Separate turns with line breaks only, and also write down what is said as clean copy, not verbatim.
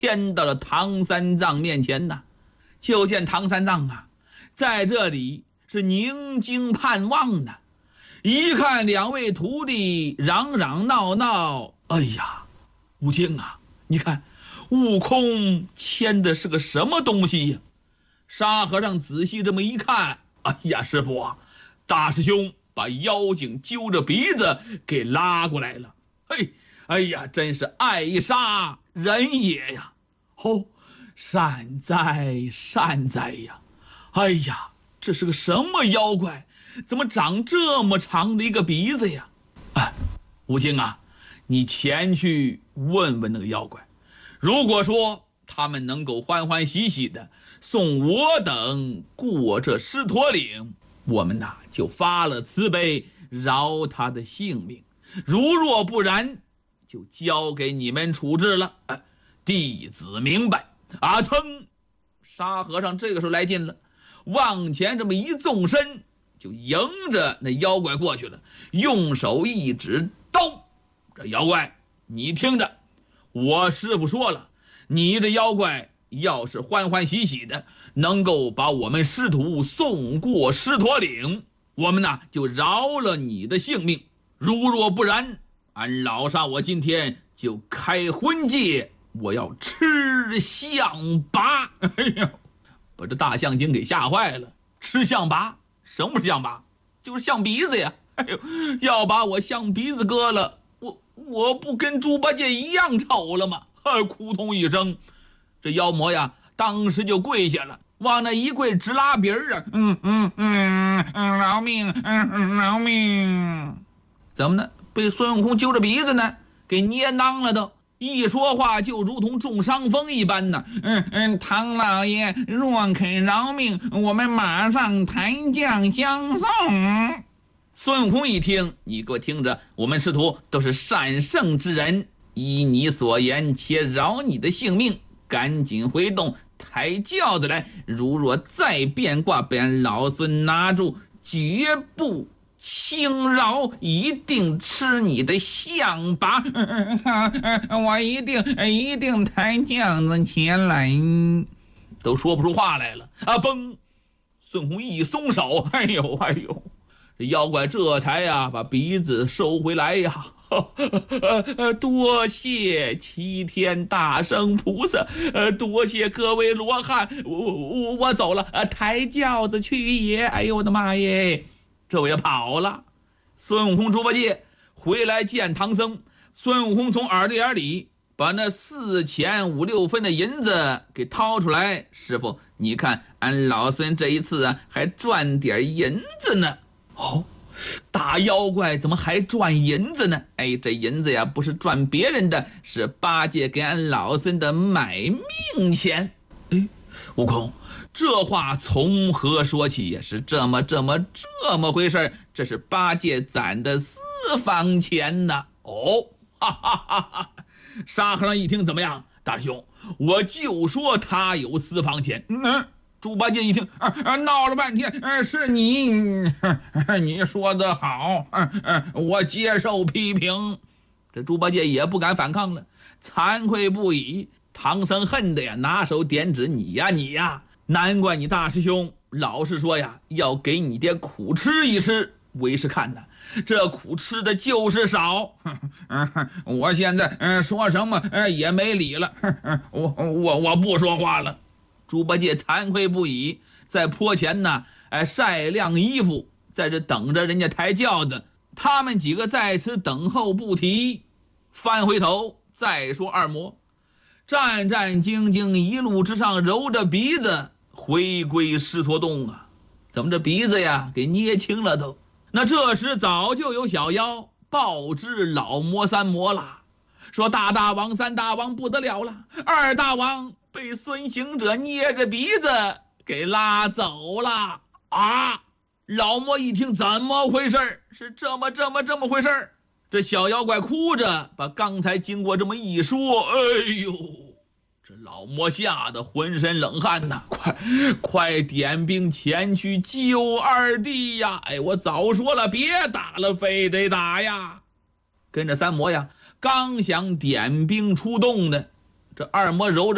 牵到了唐三藏面前呐。就见唐三藏啊，在这里是凝睛盼望呢。一看两位徒弟嚷嚷闹闹，哎呀，悟净啊，你看悟空牵的是个什么东西呀？沙和尚仔细这么一看，哎呀，师傅啊，大师兄把妖精揪着鼻子给拉过来了。嘿，哎呀，真是爱杀人也呀！哦，善哉善哉呀！哎呀，这是个什么妖怪？怎么长这么长的一个鼻子呀？哎，悟净啊，你前去问问那个妖怪，如果说他们能够欢欢喜喜的送我等过这狮驼岭，我们呐就发了慈悲，饶他的性命；如若不然，就交给你们处置了。弟子明白。阿噌，沙和尚这个时候来劲了，往前这么一纵身，就迎着那妖怪过去了，用手一指，刀。这妖怪，你听着，我师父说了，你这妖怪要是欢欢喜喜的能够把我们师徒送过狮驼岭，我们呢就饶了你的性命；如若不然，俺老沙我今天就开荤戒，我要吃象拔。哎呦，把这大象精给吓坏了。吃象拔？什么是象拔？就是象鼻子呀！哎呦，要把我象鼻子割了，我不跟猪八戒一样丑了吗？扑通一声，这妖魔呀，当时就跪下了，往那一跪直拉鼻儿啊！饶命！饶命！怎么呢？被孙悟空揪着鼻子呢，给捏囊了都。一说话就如同中伤风一般呢。唐老爷若肯饶命，我们马上抬将相送。孙悟空一听，你给我听着，我们师徒都是善圣之人，依你所言，且饶你的性命，赶紧回洞抬轿子来。如若再变卦，被俺老孙拿住，绝不轻饶，一定吃你的象拔。我一定抬轿子前来。都说不出话来了啊！嘣！孙悟空一松手，哎呦哎呦，这妖怪这才呀把鼻子收回来呀。多谢齐天大圣菩萨，多谢各位罗汉，我走了，抬轿子去也。哎呦我的妈耶！这也跑了。孙悟空、猪八戒回来见唐僧，孙悟空从耳朵眼里把那4钱5、6分的银子给掏出来。师傅，你看俺老孙这一次啊，还赚点银子呢。哦，大妖怪怎么还赚银子呢？哎，这银子呀，不是赚别人的，是八戒给俺老孙的买命钱。哎，悟空，这话从何说起呀？是这么回事，这是八戒攒的私房钱呢。哦，哈哈哈哈！沙和尚一听，怎么样，大师兄？我就说他有私房钱。猪八戒一听，闹了半天，是你说的好，我接受批评。这猪八戒也不敢反抗了，惭愧不已。唐僧恨的呀，拿手点指，你呀，难怪你大师兄老是说呀，要给你点苦吃一吃。为师看呐，这苦吃的就是少。我现在说什么也没理了，我不说话了。猪八戒惭愧不已，在坡前呢，晒晾衣服，在这等着人家抬轿子。他们几个在此等候不提，翻回头再说二魔，战战兢兢一路之上揉着鼻子回归狮驼洞啊。怎么这鼻子呀给捏青了都？那这时早就有小妖报知老魔三魔了，说大大王三大王不得了了，二大王被孙行者捏着鼻子给拉走了啊！老魔一听，怎么回事？是这么回事？这小妖怪哭着把刚才经过这么一说，哎呦，这老魔吓得浑身冷汗呐！快点兵前去救二弟呀！哎，我早说了别打了，非得打呀！跟着三魔呀，刚想点兵出动呢，这二魔揉着